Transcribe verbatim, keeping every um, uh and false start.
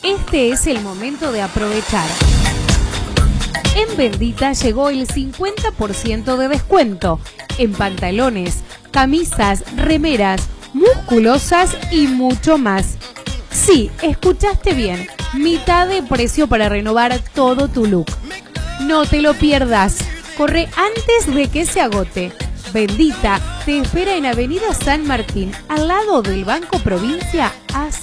Este es el momento de aprovechar. En Bendita llegó el cincuenta por ciento de descuento en pantalones, camisas, remeras, musculosas y mucho más. Sí, escuchaste bien, mitad de precio para renovar todo tu look. No te lo pierdas, corre antes de que se agote. Bendita te espera en Avenida San Martín, al lado del Banco Provincia, a